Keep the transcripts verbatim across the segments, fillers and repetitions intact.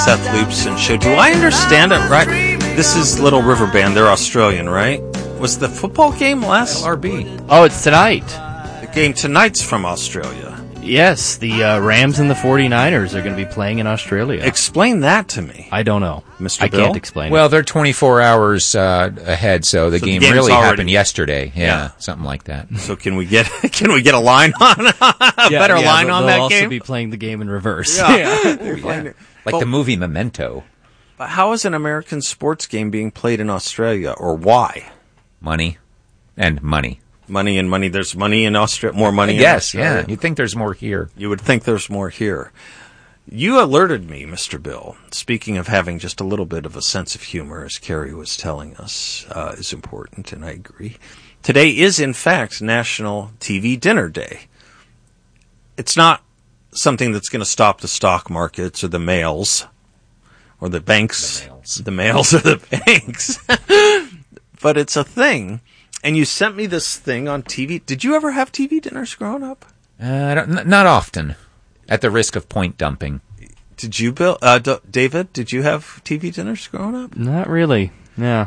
Seth Leibson show. Do I understand it right? This is Little River Band. They're Australian, right? Was the football game last? L R B. Oh, it's tonight. The game tonight's from Australia. Yes, the uh, Rams and the forty-niners are going to be playing in Australia. Explain that to me. I don't know. Mister I Bill? can't explain Well, it. they're twenty-four hours uh, ahead, so the So the game game's really already- happened yesterday. Yeah, Yeah. something like that. So can we get can we get a line on a Yeah, better yeah, line they'll- on they'll that also game? be playing the game in reverse. Yeah. They're playing it. Like But- the movie Memento. But how is an American sports game being played in Australia, or why? Money and money. Money and money. There's money in Australia. More money. in Yes, Australia. yeah. You'd think there's more here. You would think there's more here. You alerted me, Mister Bill, speaking of having just a little bit of a sense of humor, as Carrie was telling us, uh, is important, and I agree. Today is, in fact, National T V Dinner Day. It's not something that's going to stop the stock markets or the mails or the banks. The mails. The mails or the banks. But it's a thing. And you sent me this thing on T V. Did you ever have T V dinners growing up? Uh, I don't, n- not often, at the risk of point dumping. Did you, Bill? Uh, D- David, did you have T V dinners growing up? Not really. Yeah.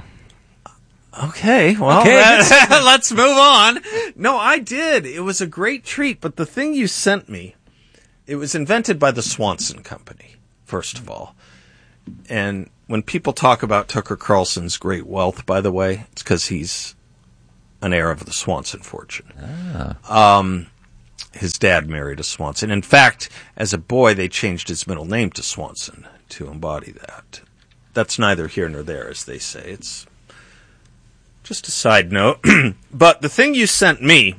Okay, well, Okay, that- let's move on. No, I did. It was a great treat, but the thing you sent me, it was invented by the Swanson Company, first of all. And when people talk about Tucker Carlson's great wealth, by the way, it's because he's an heir of the Swanson fortune. Ah. Um, his dad married a Swanson. In fact, as a boy, they changed his middle name to Swanson to embody that. That's neither here nor there, as they say. It's just a side note. But the thing you sent me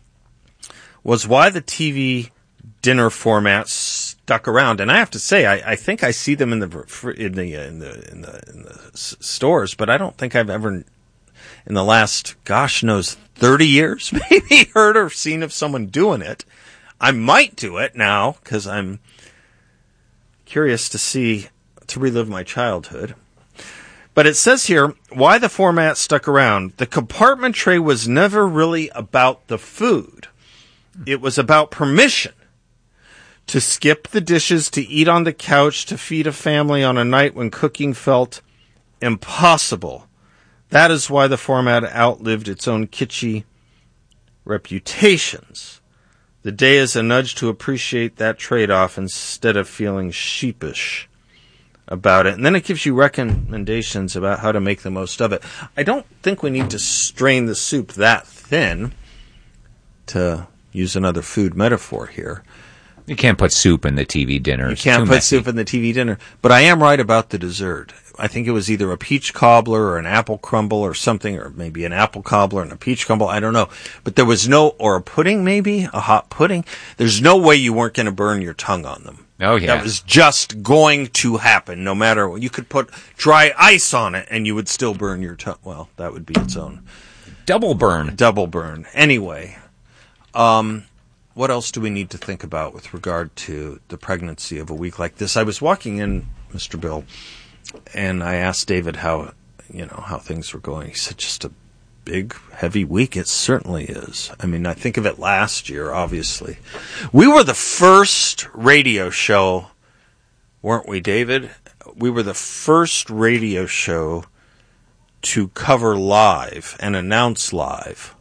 was why the T V dinner format stuck around. And I have to say, I, I think I see them in the in the in the in the, in the s- stores, but I don't think I've ever, in the last, gosh knows, thirty years, maybe heard or seen of someone doing it. I might do it now because I'm curious to see, to relive my childhood. But it says here, why the format stuck around. The compartment tray was never really about the food. It was about permission to skip the dishes, to eat on the couch, to feed a family on a night when cooking felt impossible. That is why the format outlived its own kitschy reputations. The day is a nudge to appreciate that trade-off instead of feeling sheepish about it. And then it gives you recommendations about how to make the most of it. I don't think we need to strain the soup that thin, to use another food metaphor here. You can't put soup in the T V dinner. You It's can't too put messy. soup in the T V dinner. But I am right about the dessert. I think it was either a peach cobbler or an apple crumble or something, or maybe an apple cobbler and a peach crumble. I don't know. But there was no, or a pudding maybe, a hot pudding. There's no way you weren't going to burn your tongue on them. Oh, yeah. That was just going to happen no matter what. You could put dry ice on it and you would still burn your tongue. Well, that would be its own Double burn. double burn. Anyway, um, what else do we need to think about with regard to the pregnancy of a week like this? I was walking in, Mister Bill, and I asked David how, you know, how things were going. He said, just a big, heavy week. It certainly is. I mean, I think of it last year, obviously. We were the first radio show, weren't we, David? We were the first radio show to cover live and announce live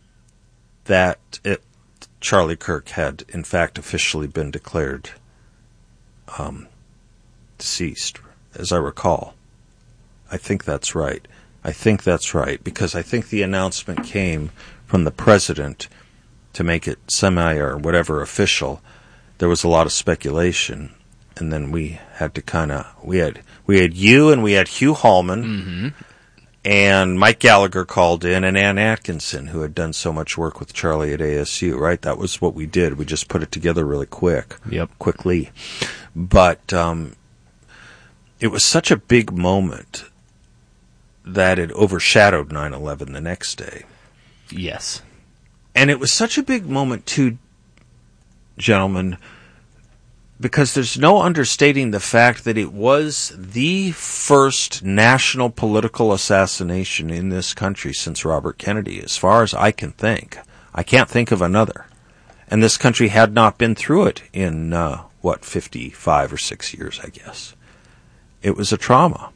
that it, Charlie Kirk had, in fact, officially been declared um, deceased, as I recall. I think that's right. I think that's right, because I think the announcement came from the president to make it semi or whatever official. There was a lot of speculation, and then we had to kind of we had we had you and we had Hugh Hallman, Mm-hmm. and Mike Gallagher called in, and Ann Atkinson, who had done so much work with Charlie at A S U. Right, that was what we did. We just put it together really quick, Yep. quickly, but um, it was such a big moment that it overshadowed nine eleven the next day. Yes. And it was such a big moment, too, gentlemen, because there's no understating the fact that it was the first national political assassination in this country since Robert Kennedy, as far as I can think. I can't think of another. And this country had not been through it in, uh, what, fifty-five or six years, I guess. It was a trauma.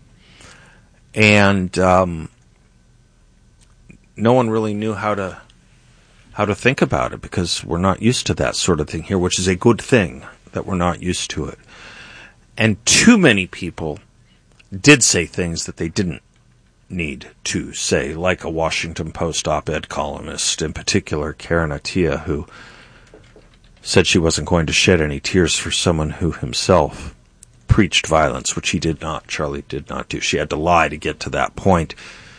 And um, no one really knew how to how to think about it because we're not used to that sort of thing here, which is a good thing that we're not used to it. And too many people did say things that they didn't need to say, like a Washington Post op-ed columnist, in particular Karen Attiah, who said she wasn't going to shed any tears for someone who himself preached violence, which he did not. Charlie did not do. She had to lie to get to that point,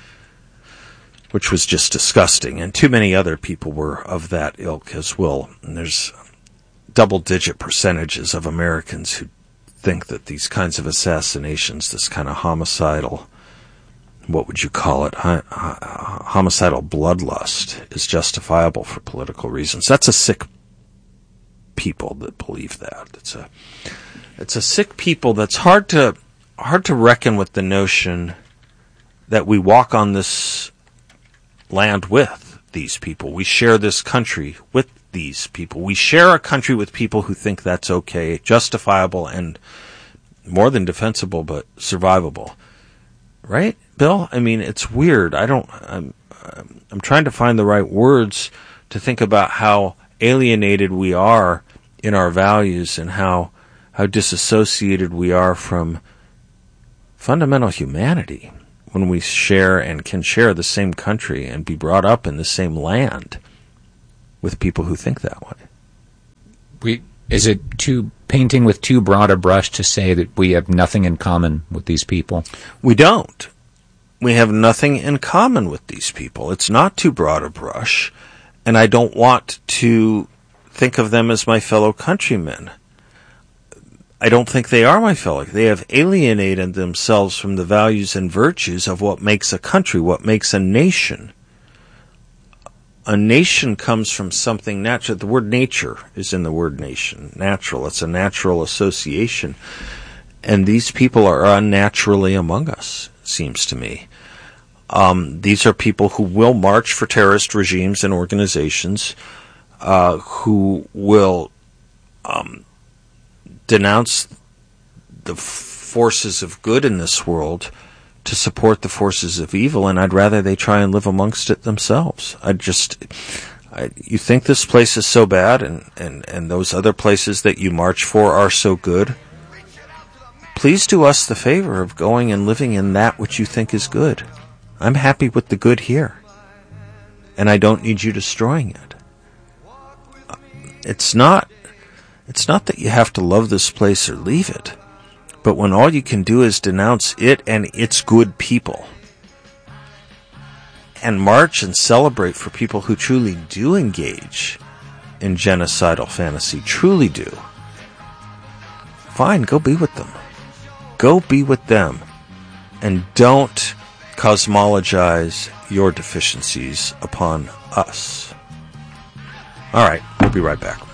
which was just disgusting. And too many other people were of that ilk as well. And there's double-digit percentages of Americans who think that these kinds of assassinations, this kind of homicidal, what would you call it, H- homicidal bloodlust, is justifiable for political reasons. That's a sick people that believe that. It's a it's a sick people that's hard to hard to reckon with the notion that we walk on this land with these people. We share this country with these people. We share a country with people who think that's okay, justifiable, and more than defensible, but survivable. Right, Bill? I mean, it's weird. I don't. I'm. I'm trying to find the right words to think about how alienated we are in our values and how how disassociated we are from fundamental humanity when we share and can share the same country and be brought up in the same land with people who think that way. We is it too painting with too broad a brush to say that we have nothing in common with these people? We don't. We have nothing in common with these people. It's not too broad a brush, and I don't want to think of them as my fellow countrymen. I don't think they are my fellow. They have alienated themselves from the values and virtues of what makes a country, what makes a nation. A nation comes from something natural. The word nature is in the word nation. Natural. It's a natural association. And these people are unnaturally among us, it seems to me. Um, these are people who will march for terrorist regimes and organizations, uh, who will um, denounce the forces of good in this world to support the forces of evil, and I'd rather they try and live amongst it themselves. I just, I, you think this place is so bad, and, and, and those other places that you march for are so good? Please do us the favor of going and living in that which you think is good. I'm happy with the good here, and I don't need you destroying it. It's not, it's not that you have to love this place or leave it, but when all you can do is denounce it and its good people, and march and celebrate for people who truly do engage in genocidal fantasy, truly do, fine, go be with them. Go be with them, and don't cosmologize your deficiencies upon us. All right, we'll be right back.